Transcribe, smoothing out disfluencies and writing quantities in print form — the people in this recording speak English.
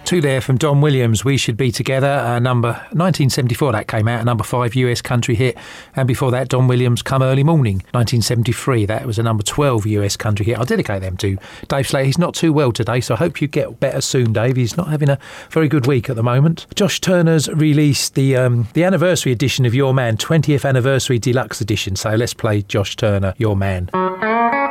Two there from Don Williams, We Should Be Together, number 1974 that came out, a number 5 US country hit. And before that, Don Williams, Come Early Morning, 1973. That was a number 12 US country hit. I'll dedicate them to Dave Slater. He's not too well today, so I hope you get better soon, Dave. He's not having a very good week at the moment. Josh Turner's released the anniversary edition of Your Man, 20th anniversary deluxe edition. So let's play Josh Turner, Your Man.